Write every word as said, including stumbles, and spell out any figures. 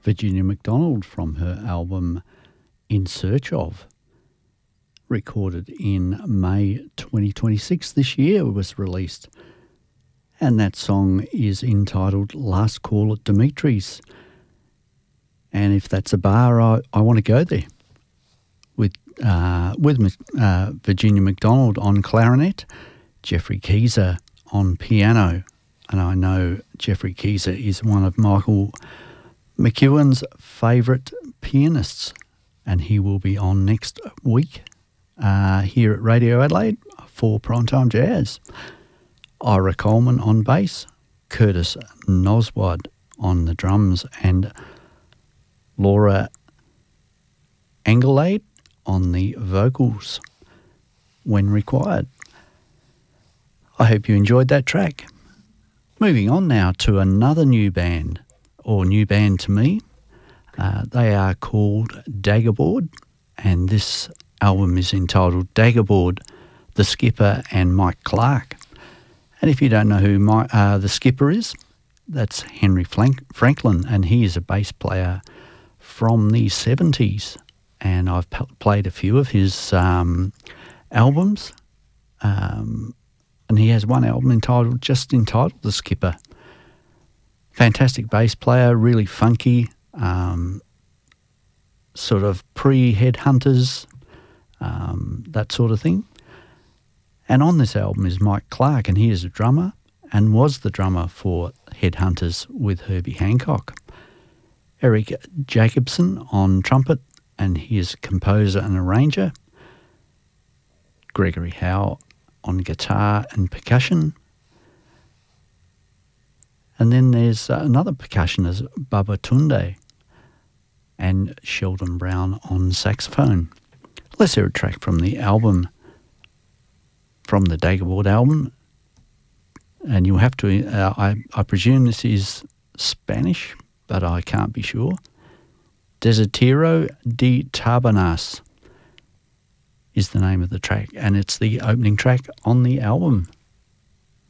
Virginia McDonald from her album In Search Of, recorded in May twenty twenty-six. This year it was released. And that song is entitled Last Call at Dimitri's. And if that's a bar, I, I want to go there with uh, with uh, Virginia McDonald on clarinet, Jeffrey Keezer on piano. And I know Jeffrey Keezer is one of Michael McEwen's favourite pianists, and he will be on next week uh, here at Radio Adelaide for Primetime Jazz. Ira Coleman on bass, Curtis Noswad on the drums, and Laura Engelade on the vocals when required. I hope you enjoyed that track. Moving on now to another new band, or new band to me. Uh, they are called Daggerboard, and this album is entitled Daggerboard, The Skipper and Mike Clark. And if you don't know who my, uh, the skipper is, that's Henry Frank- Franklin, and he is a bass player from the seventies. And I've p- played a few of his um, albums, um, and he has one album entitled, just entitled The Skipper. Fantastic bass player, really funky, um, sort of pre-Headhunters, um, that sort of thing. And on this album is Mike Clark, and he is a drummer and was the drummer for Headhunters with Herbie Hancock. Eric Jacobson on trumpet, and he is a composer and arranger. Gregory Howe on guitar and percussion. And then there's another percussionist, Baba Tunde, and Sheldon Brown on saxophone. Let's hear a track from the album, from the Daggerboard album, and you'll have to, uh, I, I presume this is Spanish, but I can't be sure. Desatero de Tabernas is the name of the track, and it's the opening track on the album.